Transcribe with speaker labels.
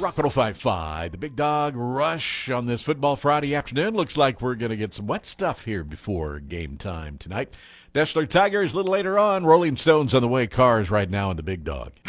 Speaker 1: Rock 105.5, the Big Dog Rush on this Football Friday afternoon. Looks like we're going to get some wet stuff here before game time tonight. Deshler Tigers a little later on. Rolling Stones on the way. Cars right now in the Big Dog.